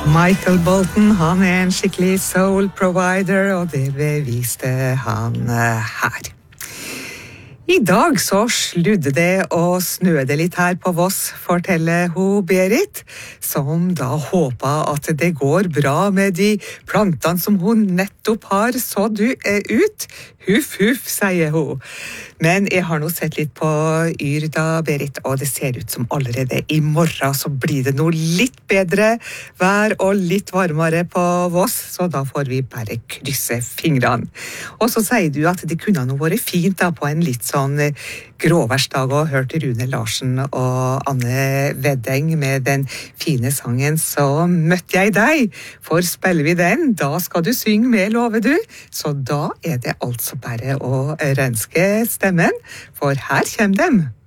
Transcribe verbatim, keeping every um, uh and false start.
Michael Bolton, han er en skikkelig soul provider, og det beviste han her. I dag så sludde det og snøde litt her på Voss, forteller hun Berit, som da håper at det går bra med de plantene som hun nettopp har sådd ut. Huff, huff, sier hun. Men jeg har nå sett litt på Yr da, Berit, og det ser ut som allerede i morgen så blir det noe litt bedre vær og litt varmere på Voss, så da får vi bare krysse fingrene. Og så sier du at det kunne nå vært fint da på en litt sånn gråværsdag og hørte Rune Larsen og Anne Wedding med den fine sangen Så møtte jeg deg. For spiller vi den, da skal du synge med, lover du. Så da er det altså bare å renske stemmen, for her kommer dem.